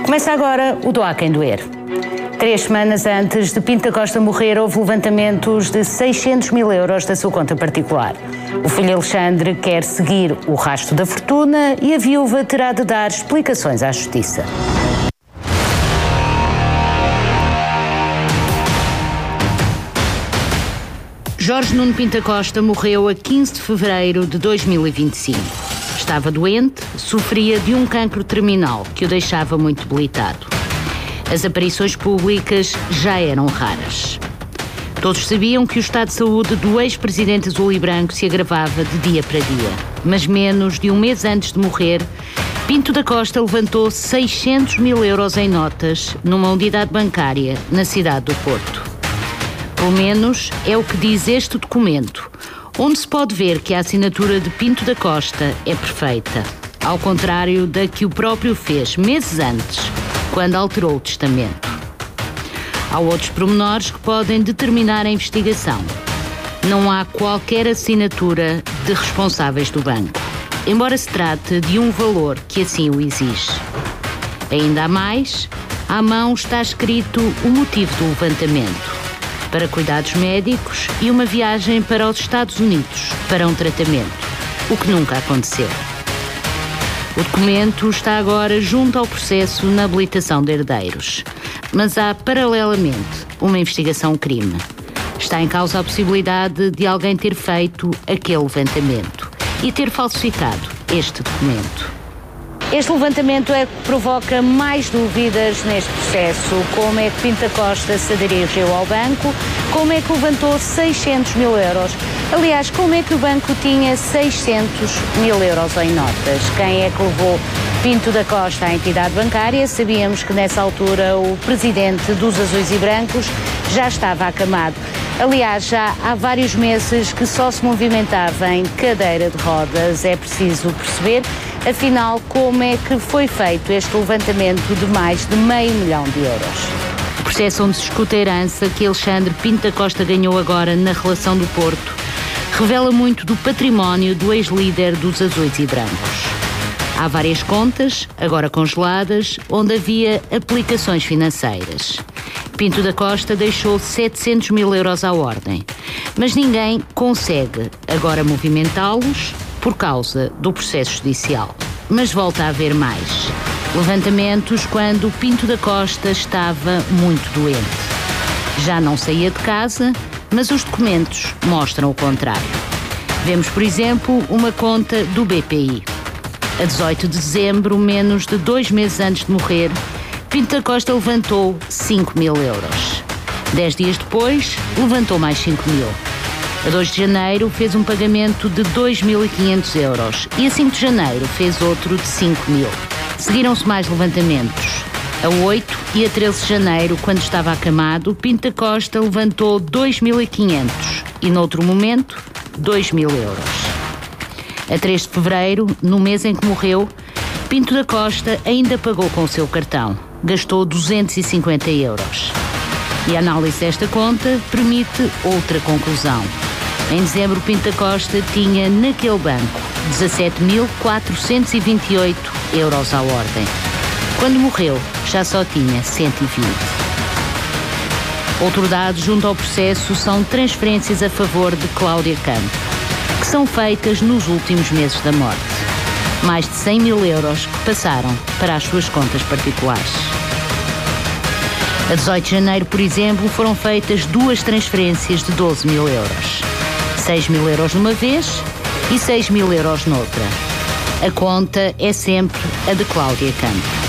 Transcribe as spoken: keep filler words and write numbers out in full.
Começa agora o Doa Quem Doer. Três semanas antes de Pinto da Costa morrer, houve levantamentos de seiscentos mil euros da sua conta particular. O filho Alexandre quer seguir o rastro da fortuna e a viúva terá de dar explicações à Justiça. Jorge Nuno Pinto da Costa morreu a quinze de fevereiro de dois mil e vinte e cinco. Estava doente, sofria de um cancro terminal que o deixava muito debilitado. As aparições públicas já eram raras. Todos sabiam que o estado de saúde do ex-presidente azul e branco se agravava de dia para dia. Mas menos de um mês antes de morrer, Pinto da Costa levantou seiscentos mil euros em notas numa unidade bancária na cidade do Porto. Pelo menos é o que diz este documento, onde se pode ver que a assinatura de Pinto da Costa é perfeita, ao contrário da que o próprio fez meses antes, quando alterou o testamento. Há outros pormenores que podem determinar a investigação. Não há qualquer assinatura de responsáveis do banco, embora se trate de um valor que assim o exige. Ainda há mais, à mão está escrito o motivo do levantamento: para cuidados médicos e uma viagem para os Estados Unidos para um tratamento, o que nunca aconteceu. O documento está agora junto ao processo na habilitação de herdeiros, mas há, paralelamente, uma investigação-crime. Está em causa a possibilidade de alguém ter feito aquele levantamento e ter falsificado este documento. Este levantamento é que provoca mais dúvidas neste processo. Como é que Pinto da Costa se dirigiu ao banco? Como é que levantou seiscentos mil euros? Aliás, como é que o banco tinha seiscentos mil euros em notas? Quem é que levou Pinto da Costa à entidade bancária? Sabíamos que nessa altura o presidente dos Azuis e Brancos já estava acamado. Aliás, já há vários meses que só se movimentava em cadeira de rodas. É preciso perceber, afinal, como é que foi feito este levantamento de mais de meio milhão de euros. O processo onde se discute a herança que Alexandre Pinto da Costa ganhou agora na relação do Porto revela muito do património do ex-líder dos Azuis e Brancos. Há várias contas, agora congeladas, onde havia aplicações financeiras. Pinto da Costa deixou setecentos mil euros à ordem, mas ninguém consegue agora movimentá-los por causa do processo judicial. Mas volta a haver mais. Levantamentos quando Pinto da Costa estava muito doente. Já não saía de casa, mas os documentos mostram o contrário. Vemos, por exemplo, uma conta do B P I. A dezoito de dezembro, menos de dois meses antes de morrer, Pinto da Costa levantou cinco mil euros. Dez dias depois, levantou mais cinco mil. A dois de janeiro fez um pagamento de dois mil e quinhentos euros e a cinco de janeiro fez outro de cinco mil. Seguiram-se mais levantamentos. A oito e a treze de janeiro, quando estava acamado, Pinto da Costa levantou dois mil e quinhentos e, noutro momento, dois mil euros. A três de fevereiro, no mês em que morreu, Pinto da Costa ainda pagou com o seu cartão. Gastou duzentos e cinquenta euros. E a análise desta conta permite outra conclusão. Em dezembro, Pinto da Costa tinha naquele banco dezassete mil quatrocentos e vinte e oito euros à ordem. Quando morreu, já só tinha cento e vinte. Outro dado junto ao processo são transferências a favor de Cláudia Campo, que são feitas nos últimos meses da morte. Mais de cem mil euros que passaram para as suas contas particulares. A dezoito de janeiro, por exemplo, foram feitas duas transferências de doze mil euros. seis mil euros numa vez e seis mil euros noutra. A conta é sempre a de Cláudia Campo.